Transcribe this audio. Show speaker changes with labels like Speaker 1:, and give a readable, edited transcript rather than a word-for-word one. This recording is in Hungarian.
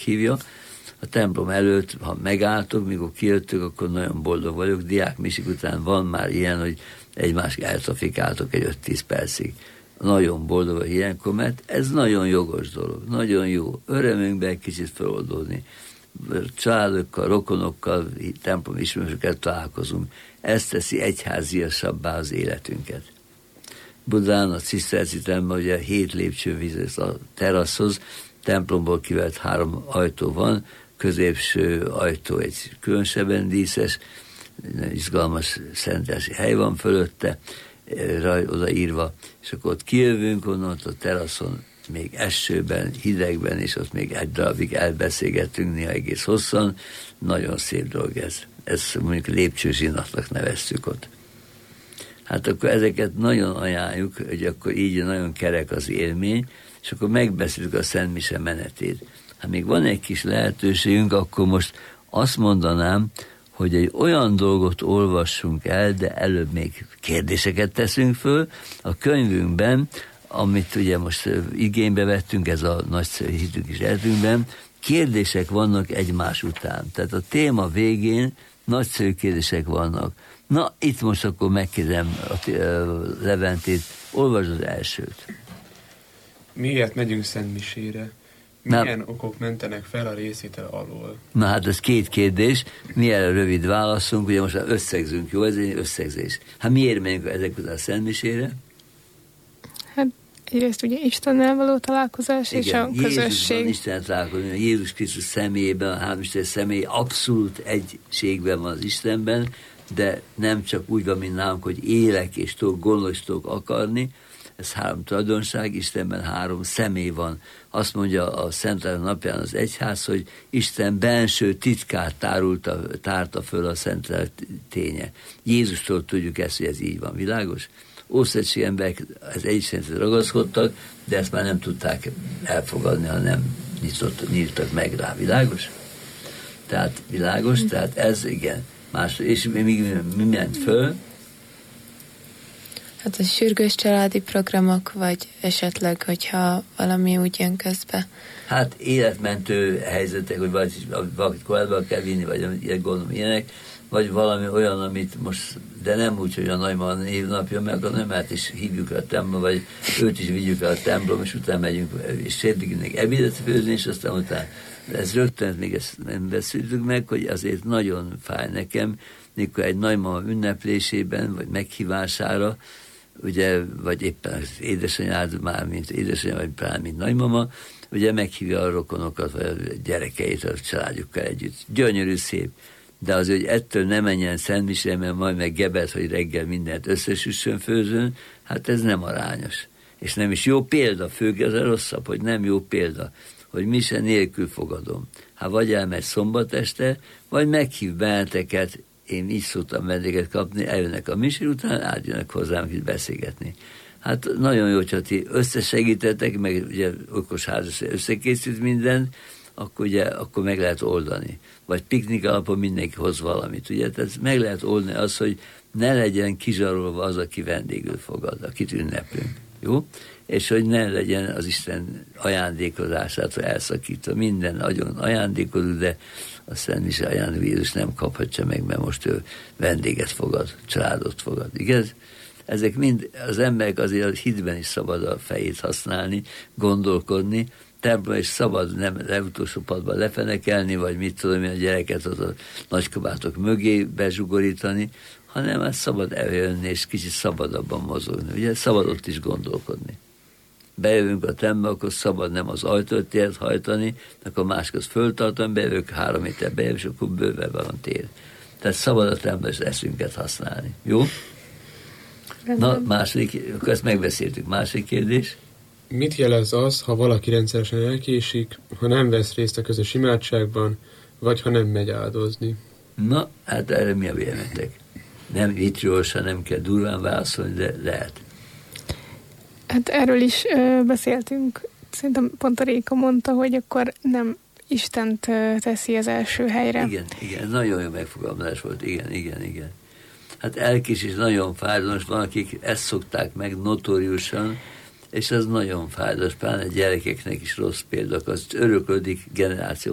Speaker 1: hívja. A templom előtt, ha megálltok, mikor kijöttök, akkor nagyon boldog vagyok. Diák misik után van már ilyen, hogy egymást eltrafikáltok egy 5-10 percig. Nagyon boldog a ilyenkor, mert ez nagyon jogos dolog, nagyon jó. Örömünkben egy kicsit feloldódni. Családokkal, rokonokkal, templom ismerősökkel találkozunk. Ez teszi egyháziasabbá az életünket. Budán, a Ciszterci templomban ugye 7 lépcsővíz a teraszhoz, templomból kivett 3 ajtó van, középső ajtó egy különösebben díszes, izgalmas szentelsi hely van fölötte, odaírva, és akkor ott kijövünk onnan, ott a teraszon még esőben, hidegben, és ott még egy darabig elbeszélgettünk, néha egész hosszan. Nagyon szép dolog ez. Ezt mondjuk lépcsőzsinatnak neveztük ott. Hát akkor ezeket nagyon ajánljuk, hogy akkor így nagyon kerek az élmény, és akkor megbeszéljük a Szent Mise menetét. Ha még van egy kis lehetőségünk, akkor most azt mondanám, hogy egy olyan dolgot olvassunk el, de előbb még kérdéseket teszünk föl. A könyvünkben, amit ugye most igénybe vettünk, ez a nagyszerű hitünk is életünkben, kérdések vannak egymás után. Tehát a téma végén nagyszerű kérdések vannak. Na, itt most akkor megkérdem a Leventét, olvasd az elsőt.
Speaker 2: Miért megyünk Szent Misére? Milyen okok mentenek fel a részvétel alól?
Speaker 1: Na hát ez 2 kérdés, milyen rövid válaszunk, ugye most már összegzünk, jó? Ez egy összegzés. Hát miért megyünk ezek után a Szent Misére?
Speaker 3: Hát egyrészt ugye Istennel való találkozás, igen, és a közösség.
Speaker 1: Jézusban Isten találkozni, Jézus Krisztus személyében, a Háromisten személy abszolút egységben van az Istenben, de nem csak úgy van, mint nálunk, hogy élek és tudok, gondolok és tudok akarni. Ez 3 tulajdonság, Istenben 3 személy van. Azt mondja a Szentlélek napján az egyház, hogy Isten benső titkát tárta föl a Szentlélek ténye. Jézustól tudjuk ezt, hogy ez így van. Világos? Ószövetségi emberek az Egyismerethez ragaszkodtak, de ezt már nem tudták elfogadni, ha nem nyíltak meg rá. Világos? Tehát világos, tehát ez igen. És mi ment föl?
Speaker 4: Hát a sürgős családi programok, vagy esetleg, hogyha valami úgy jön közbe.
Speaker 1: Hát életmentő helyzetek, hogy valakit korábban kell vinni, vagy gondolom ilyenek, vagy valami olyan, amit most, de nem úgy, hogy a nagymama névnapja, meg a nőmát is hívjuk a templom, vagy őt is vigyük el a templom, és utána megyünk, és sérdikünk ebédet főzni, és aztán utána. Ez rögtön még ezt nem beszéltük meg, hogy azért nagyon fáj nekem, mikor egy nagymama ünneplésében, vagy meghívására, ugye, vagy éppen az édesanyád, már mint édesanyja, vagy pár, mint nagymama, ugye meghívja a rokonokat, vagy a gyerekeit a családjukkal együtt. Gyönyörű, szép. De azért, hogy ettől ne menjen Szent Misére, mert majd meg gebed, hogy reggel mindent összesüssön főzön, hát ez nem arányos. És nem is jó példa, főleg az a rosszabb, hogy nem jó példa, hogy mise nélkül fogadom. Hát vagy elmegy szombat este, vagy meghív benneteket, én így szoktam vendéget kapni, eljönnek a misére, után átjönnek hozzám itt beszélgetni. Hát nagyon jó, hogyha ti összesegítettek, meg ugye okos házas összekészít mindent, akkor ugye akkor meg lehet oldani. Vagy piknik alapon mindenki hoz valamit, ugye? Tehát meg lehet oldani az, hogy ne legyen kizsarolva az, aki vendégül fogad, akit ünneplünk. Jó? És hogy ne legyen az Isten ajándékozásától elszakítva. Minden nagyon ajándékozó, de a Szent Mise ajándékvírus nem kaphatja meg, mert most ő vendéget fogad, családot fogad. Igaz? Ezek mind, az emberek azért a hitben is szabad a fejét használni, gondolkodni, templomban is szabad nem utolsó padban lefenekelni, vagy mit tudom én, a gyereket az a nagykabátok mögé bezsugorítani, hanem hát szabad eljönni, és kicsit szabadabban mozogni. Ugye szabad ott is gondolkodni. Bejövünk a templomba, akkor szabad nem az ajtót hajtani, akkor máskor föltartani, bejövök 3 méter bejövök, és akkor bőven van tér. Tehát szabad a templomba és eszünket használni. Jó? Na, második, akkor ezt megbeszéltük. Másik kérdés?
Speaker 2: Mit jelez az, ha valaki rendszeresen elkésik, ha nem vesz részt a közös imádságban, vagy ha nem megy áldozni?
Speaker 1: Na, hát erre mi a véleményetek? Nem vitriósan, nem kell durván válaszolni, de lehet.
Speaker 3: Hát erről is beszéltünk. Szerintem pont a Réka mondta, hogy akkor nem Istent teszi az első helyre.
Speaker 1: Igen, nagyon jó megfogalmazás volt. Igen. Hát elkésés nagyon fájdalmas, van, akik ezt szokták meg notóriusan, és az nagyon fájdalmas, pláne gyerekeknek is rossz példa, az öröklődik generáció